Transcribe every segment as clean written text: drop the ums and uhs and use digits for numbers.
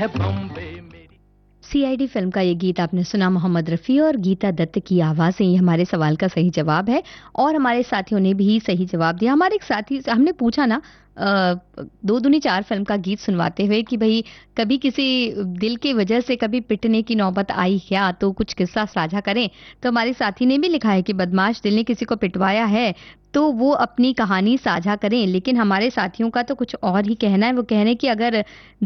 है बॉम्बे मेरी। CID film का ये गीत आपने सुना, मोहम्मद रफ़ी और गीता दत्त की आवाज़ से। ये हमारे सवाल का सही जवाब है और हमारे साथियों ने भी सही जवाब दिया। हमारे एक साथी से हमने पूछा ना, दो दूनी चार फिल्म का गीत सुनवाते हुए कि भाई कभी किसी दिल की वजह से कभी पिटने की नौबत आई क्या, तो कुछ किस्सा साझा करें। तो हमारे साथी ने भी लिखा है कि बदमाश दिल ने किसी को पिटवाया है तो वो अपनी कहानी साझा करें। लेकिन हमारे साथियों का तो कुछ और ही कहना है। वो कह रहे हैं कि अगर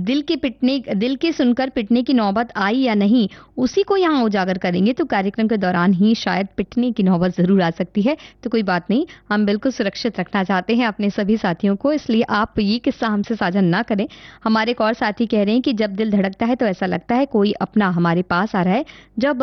दिल की सुनकर पिटने की नौबत आई या नहीं, उसी को यहाँ उजागर करेंगे तो कार्यक्रम के दौरान ही शायद पिटने की नौबत जरूर आ सकती है। तो कोई बात नहीं, हम बिल्कुल सुरक्षित रखना चाहते हैं अपने सभी साथियों को, इसलिए आप ये किस्सा हमसे साझा ना करें। हमारे एक और साथी कह रहे हैं कि जब दिल धड़कता है तो ऐसा लगता है कोई अपना हमारे पास आ रहा है।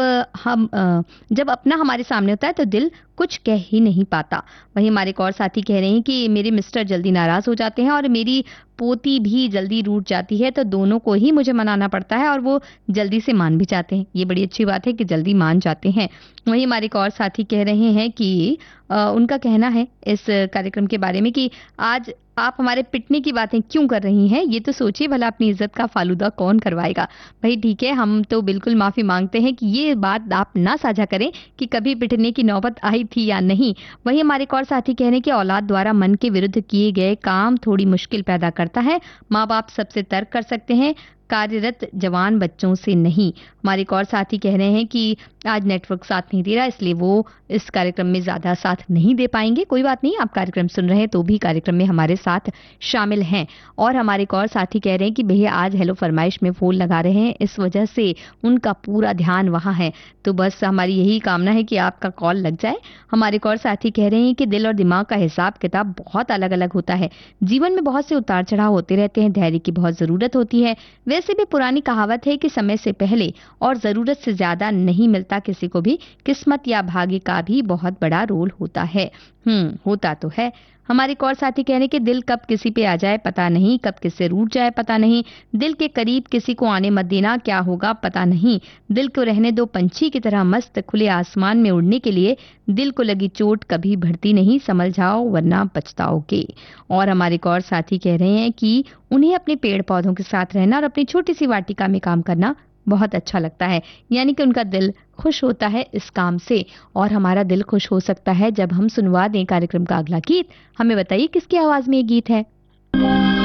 जब अपना हमारे सामने होता है तो दिल कुछ कह ही नहीं पाता। वहीं हमारे एक और साथी कह रहे हैं कि मेरे मिस्टर जल्दी नाराज हो जाते हैं और मेरी पोती भी जल्दी रूठ जाती है, तो दोनों को ही मुझे मनाना पड़ता है और वो जल्दी से मान भी जाते हैं। ये बड़ी अच्छी बात है कि जल्दी मान जाते हैं। वहीं हमारे एक और साथी कह रहे हैं कि उनका कहना है इस कार्यक्रम के बारे में कि आज आप हमारे पिटने की बातें क्यों कर रही हैं, ये तो सोचिए भला अपनी इज्जत का फालूदा कौन करवाएगा। भाई ठीक है, हम तो बिल्कुल माफी मांगते हैं कि ये बात आप ना साझा करें कि कभी पिटने की नौबत आई थी या नहीं। वहीं हमारे एक और साथी कह रहे हैं कि औलाद द्वारा मन के विरुद्ध किए गए काम थोड़ी मुश्किल पैदा करता है। माँ बाप सबसे तर्क कर सकते हैं, कार्यरत जवान बच्चों से नहीं। हमारे एक और साथी कह रहे हैं कि आज नेटवर्क साथ नहीं दे रहा, इसलिए वो इस कार्यक्रम में ज्यादा साथ नहीं दे पाएंगे। कोई बात नहीं, आप कार्यक्रम सुन रहे हैं तो भी कार्यक्रम में हमारे साथ शामिल हैं। और हमारे एक और साथी कह रहे हैं कि भैया आज हेलो फरमाइश में फोन लगा रहे हैं, इस वजह से उनका पूरा ध्यान वहां है। तो बस हमारी यही कामना है कि आपका कॉल लग जाए। हमारे एक और साथी कह रहे हैं कि दिल और दिमाग का हिसाब किताब बहुत अलग अलग होता है। जीवन में बहुत से उतार चढ़ाव होते रहते हैं, धैर्य की बहुत जरूरत होती है। वैसे भी पुरानी कहावत है कि समय से पहले और जरूरत से ज्यादा नहीं मिलता किसी को भी। किस्मत या भाग्य का भी बहुत बड़ा रोल होता है। होता तो है। हमारे एक और साथी कह रहे हैं कि दिल कब किसी पे आ जाए पता नहीं, कब किससे रूठ जाए पता नहीं। दिल के करीब किसी को आने मत देना, क्या होगा पता नहीं। दिल को रहने दो पंछी की तरह मस्त, खुले आसमान में उड़ने के लिए। दिल को लगी चोट कभी भरती नहीं, संभल जाओ वरना पछताओगे। और हमारे एक और साथी कह रहे हैं कि उन्हें अपने पेड़ पौधों के साथ रहना और अपनी छोटी सी वाटिका में काम करना बहुत अच्छा लगता है। यानी कि उनका दिल खुश होता है इस काम से। और हमारा दिल खुश हो सकता है जब हम सुनवा दें कार्यक्रम का अगला गीत। हमें बताइए किसकी आवाज में ये गीत है।